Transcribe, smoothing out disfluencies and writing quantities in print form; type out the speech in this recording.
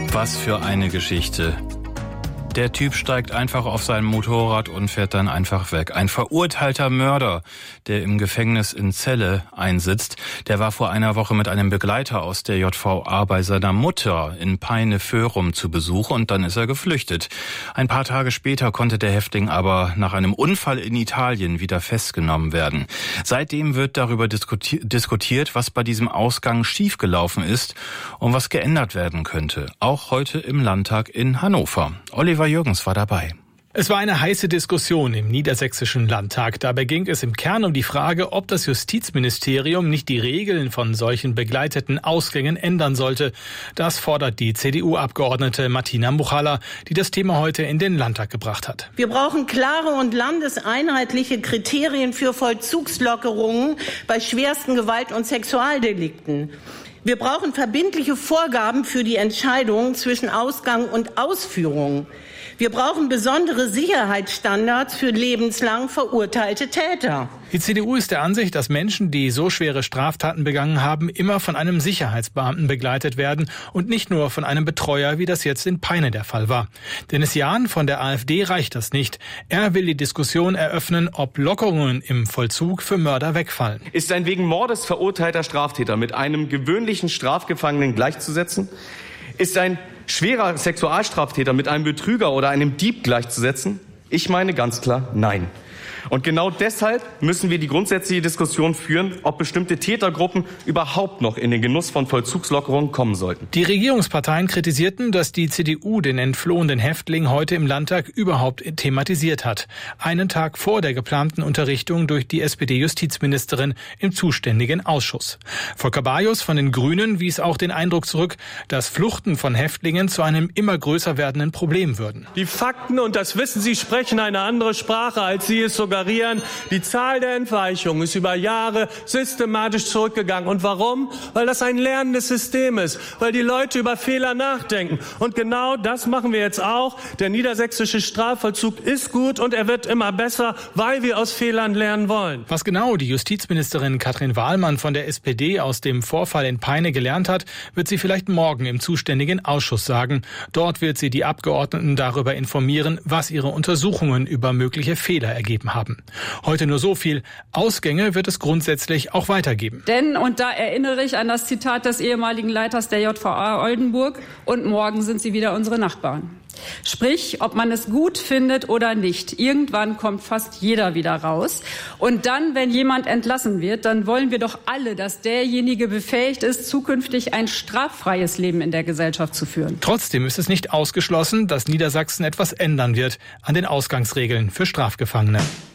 Was für eine Geschichte. Der Typ steigt einfach auf sein Motorrad und fährt dann einfach weg. Ein verurteilter Mörder, der im Gefängnis in Celle einsitzt, der war vor einer Woche mit einem Begleiter aus der JVA bei seiner Mutter in Peine-Föhrum zu Besuch und dann ist er geflüchtet. Ein paar Tage später konnte der Häftling aber nach einem Unfall in Italien wieder festgenommen werden. Seitdem wird darüber diskutiert, was bei diesem Ausgang schiefgelaufen ist und was geändert werden könnte. Auch heute im Landtag in Hannover. Oliver Jürgens war dabei. Es war eine heiße Diskussion im Niedersächsischen Landtag. Dabei ging es im Kern um die Frage, ob das Justizministerium nicht die Regeln von solchen begleiteten Ausgängen ändern sollte. Das fordert die CDU-Abgeordnete Martina Muchala, die das Thema heute in den Landtag gebracht hat. Wir brauchen klare und landeseinheitliche Kriterien für Vollzugslockerungen bei schwersten Gewalt- und Sexualdelikten. Wir brauchen verbindliche Vorgaben für die Entscheidung zwischen Ausgang und Ausführung. Wir brauchen besondere Sicherheitsstandards für lebenslang verurteilte Täter. Die CDU ist der Ansicht, dass Menschen, die so schwere Straftaten begangen haben, immer von einem Sicherheitsbeamten begleitet werden und nicht nur von einem Betreuer, wie das jetzt in Peine der Fall war. Dennis Jahn von der AfD reicht das nicht. Er will die Diskussion eröffnen, ob Lockerungen im Vollzug für Mörder wegfallen. Ist ein wegen Mordes verurteilter Straftäter mit einem gewöhnlichen Strafgefangenen gleichzusetzen? Ist ein schwerer Sexualstraftäter mit einem Betrüger oder einem Dieb gleichzusetzen? Ich meine ganz klar, nein. Und genau deshalb müssen wir die grundsätzliche Diskussion führen, ob bestimmte Tätergruppen überhaupt noch in den Genuss von Vollzugslockerungen kommen sollten. Die Regierungsparteien kritisierten, dass die CDU den entflohenen Häftling heute im Landtag überhaupt thematisiert hat. Einen Tag vor der geplanten Unterrichtung durch die SPD-Justizministerin im zuständigen Ausschuss. Volker Bajus von den Grünen wies auch den Eindruck zurück, dass Fluchten von Häftlingen zu einem immer größer werdenden Problem würden. Die Fakten, und das wissen Sie, sprechen eine andere Sprache, als Sie es suggerieren. Die Zahl der Entweichungen ist über Jahre systematisch zurückgegangen. Und warum? Weil das ein lernendes System ist, weil die Leute über Fehler nachdenken. Und genau das machen wir jetzt auch. Der niedersächsische Strafvollzug ist gut und er wird immer besser, weil wir aus Fehlern lernen wollen. Was genau die Justizministerin Katrin Wahlmann von der SPD aus dem Vorfall in Peine gelernt hat, wird sie vielleicht morgen im zuständigen Ausschuss sagen. Dort wird sie die Abgeordneten darüber informieren, was ihre Untersuchungen über mögliche Fehler ergeben haben. Heute nur so viel. Ausgänge wird es grundsätzlich auch weitergeben. Denn, und da erinnere ich an das Zitat des ehemaligen Leiters der JVA Oldenburg, und morgen sind sie wieder unsere Nachbarn. Sprich, ob man es gut findet oder nicht, irgendwann kommt fast jeder wieder raus. Und dann, wenn jemand entlassen wird, dann wollen wir doch alle, dass derjenige befähigt ist, zukünftig ein straffreies Leben in der Gesellschaft zu führen. Trotzdem ist es nicht ausgeschlossen, dass Niedersachsen etwas ändern wird an den Ausgangsregeln für Strafgefangene.